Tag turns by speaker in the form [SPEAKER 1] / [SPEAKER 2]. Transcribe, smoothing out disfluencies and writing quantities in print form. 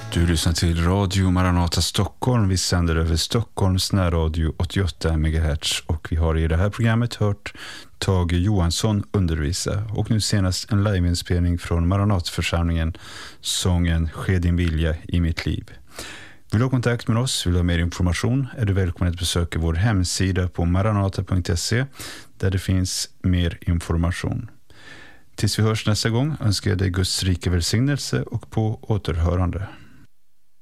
[SPEAKER 1] Du lyssnar till Radio Maranata Stockholm. Vi sänder över Stockholms närradio 88 MHz och vi har i det här programmet hört Tage Johansson undervisa och nu senast en liveinspelning från Maranatförsamlingen, sången Ske din vilja i mitt liv. Vill du ha kontakt med oss, vill du ha mer information, är du välkommen att besöka vår hemsida på maranata.se där det finns mer information. Tills vi hörs nästa gång önskar jag dig Guds rika välsignelse och på återhörande.